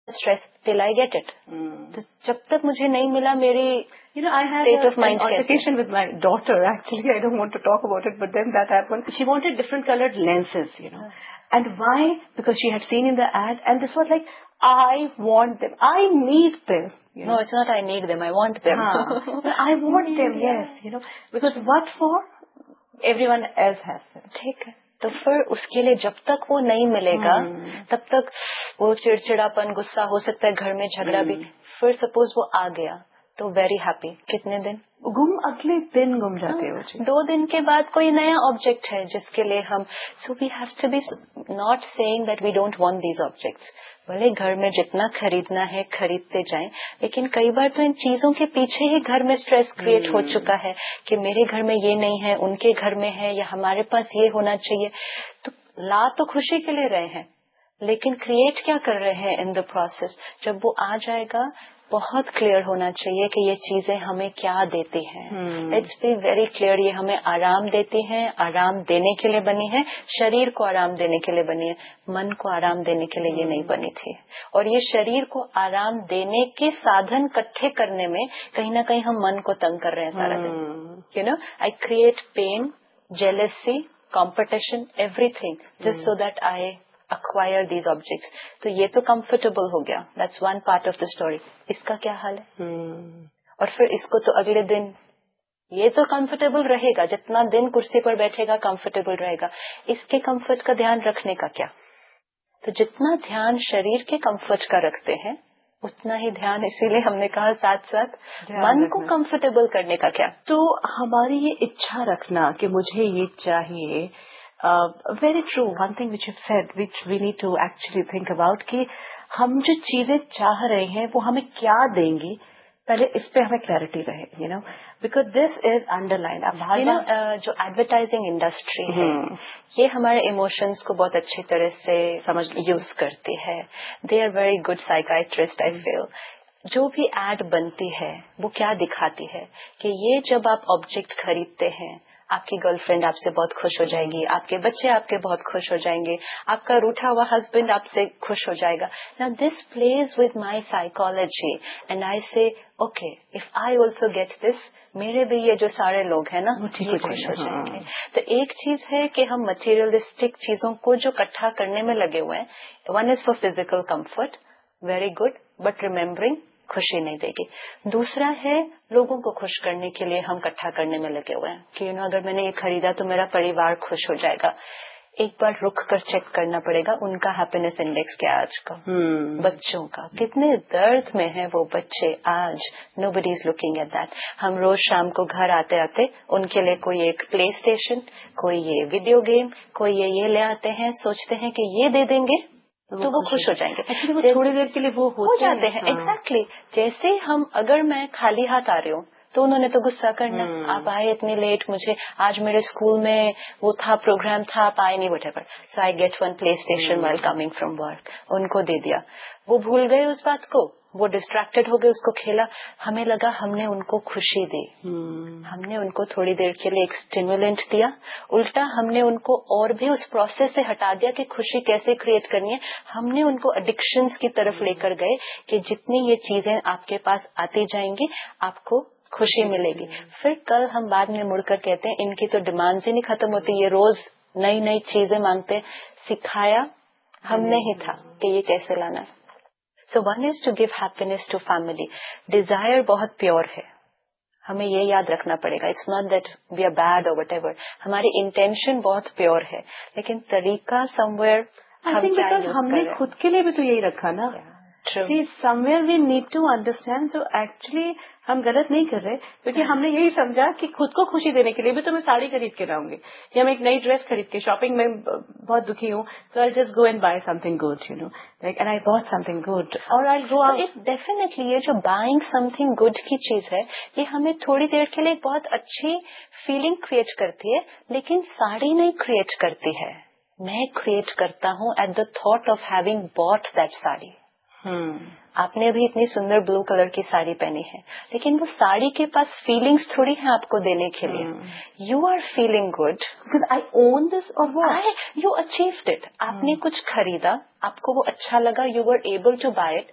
stress till I get it. तो जब तक मुझे नहीं मिला मेरी I had an altercation with my daughter. Actually, I don't want to talk about it, but then that happened. She wanted different colored lenses, And why? Because she had seen in the ad, and this was like, I want them. I need them. No, it's not I need them. I want them. I want them, yes. Because what for? Everyone else has them. ठीक है. तो फिर उसके लिए जब तक वो नहीं मिलेगा तब तक वो चिड़चिड़ापन गुस्सा हो सकता है, घर में झगड़ा भी. फिर सपोज वो आ गया तो वेरी हैप्पी. कितने दिन अगले दिन गुम जाते हो. 2 दिन के बाद कोई नया ऑब्जेक्ट है जिसके लिए हम so we have to be not saying that we don't want these objects. भले घर में जितना खरीदना है खरीदते जाएं, लेकिन कई बार तो इन चीजों के पीछे ही घर में स्ट्रेस क्रिएट हो चुका है कि मेरे घर में ये नहीं है, उनके घर में है, या हमारे पास ये होना चाहिए. तो ला तो खुशी के लिए रहे हैं, लेकिन क्रिएट क्या कर रहे हैं इन द प्रोसेस. जब वो आ जाएगा बहुत क्लियर होना चाहिए कि ये चीजें हमें क्या देती हैं. Let's be very clear. ये हमें आराम देती हैं, आराम देने के लिए बनी है, शरीर को आराम देने के लिए बनी है, मन को आराम देने के लिए ये नहीं बनी थी. और ये शरीर को आराम देने के साधन इकट्ठे करने में कहीं ना कहीं हम मन को तंग कर रहे हैं सारा दिन. I create pen, jealousy, competition, everything just so that I acquire these objects. तो ये तो comfortable हो गया. That's one part of the story. इसका क्या हाल है? और फिर इसको तो अगले दिन ये तो comfortable रहेगा, जितना दिन कुर्सी पर बैठेगा comfortable रहेगा. इसके comfort का ध्यान रखने का क्या? तो जितना ध्यान शरीर के comfort का रखते हैं उतना ही ध्यान, इसीलिए हमने कहा साथ साथ मन को comfortable करने का क्या. तो हमारी ये इच्छा रखना कि मुझे ये चाहिए. Very true. One thing which you've said, which we need to actually think about, कि हम जो चीजें चाह रहे हैं वो हमें क्या देंगी, पहले इस पे हमें क्लैरिटी रहे, because this is underlined. जो एडवर्टाइजिंग इंडस्ट्री है ये हमारे इमोशंस को बहुत अच्छी तरह से यूज करती है. They are very good psychiatrist I feel. जो भी एड बनती है वो क्या दिखाती है कि ये जब आप ऑब्जेक्ट खरीदते हैं आपकी गर्लफ्रेंड आपसे बहुत खुश हो जाएगी, आपके बच्चे आपके बहुत खुश हो जाएंगे, आपका रूठा हुआ हस्बैंड आपसे खुश हो जाएगा. Now this pledge with my psychology and I से okay if I also get this, मेरे भी ये जो सारे लोग हैं ना ये खुश हो जाएंगे. तो एक चीज है कि हम मटेरियलिस्टिक चीजों को जो इकट्ठा करने में लगे हुए हैं, one is for physical comfort, very good, but remembering खुशी नहीं देगी. दूसरा है लोगों को खुश करने के लिए हम इकट्ठा करने में लगे हुए हैं कि अगर मैंने ये खरीदा तो मेरा परिवार खुश हो जाएगा. एक बार रुक कर चेक करना पड़ेगा उनका हैप्पीनेस इंडेक्स क्या आज का. बच्चों का कितने दर्द में है वो बच्चे आज. Nobody is looking at that. हम रोज शाम को घर आते आते उनके लिए कोई एक प्ले स्टेशन, कोई ये वीडियो गेम, कोई ये ले आते हैं, सोचते हैं कि ये दे देंगे तो वो खुश हो जाएंगे. एक्चुअली वो थोड़ी देर के लिए वो हो जाते हैं. एग्जैक्टली. जैसे हम अगर मैं खाली हाथ आ रही हूँ तो उन्होंने तो गुस्सा करना, आप आए इतनी लेट, मुझे आज मेरे स्कूल में वो था प्रोग्राम था, आप आए नहीं, whatever. So I get one play station while coming from work. उनको दे दिया, वो भूल गए उस बात को, वो डिस्ट्रैक्टेड हो गए, उसको खेला. हमें लगा हमने उनको खुशी दी, हमने उनको थोड़ी देर के लिए एक स्टिमुलेंट दिया. उल्टा हमने उनको और भी उस प्रोसेस से हटा दिया कि खुशी कैसे क्रिएट करनी है. हमने उनको एडिक्शंस की तरफ लेकर गए कि जितनी ये चीजें आपके पास आती जाएंगी आपको खुशी मिलेगी. फिर कल हम बाद में मुड़कर कहते हैं इनकी तो डिमांड्स ही नहीं खत्म होती, ये रोज नई नई चीजें मांगते. सिखाया हमने ही था कि ये कैसे लाना है. So one is to give happiness to family. Dzire बहुत प्योर है, हमें ये याद रखना पड़ेगा. It's not that we are bad और व्हाटएवर. हमारी इंटेंशन बहुत प्योर है, लेकिन तरीका समवेयर हमने खुद के लिए भी तो यही रखा ना. See, somewhere we need to understand. So actually हम गलत नहीं कर रहे, क्योंकि हमने यही समझा कि खुद को खुशी देने के लिए भी तो मैं साड़ी खरीद के लाऊंगी, या मैं एक नई ड्रेस खरीद के, शॉपिंग में बहुत दुखी हूँ तो I just go and bye something good, like and I bought something good, और आई गो आउट. डेफिनेटली ये जो बाइंग समथिंग गुड की चीज है ये हमें थोड़ी देर के लिए बहुत अच्छी फीलिंग क्रिएट करती है, लेकिन साड़ी नहीं क्रिएट करती है. मैं क्रिएट करता हूँ at the thought of having bought that sari. आपने अभी इतनी सुंदर ब्लू कलर की साड़ी पहनी है, लेकिन वो साड़ी के पास फीलिंग्स थोड़ी है आपको देने के लिए. You are feeling good because I own this, और यू अचीव्ड इट. आपने कुछ खरीदा, आपको वो अच्छा लगा, you were able to bye it,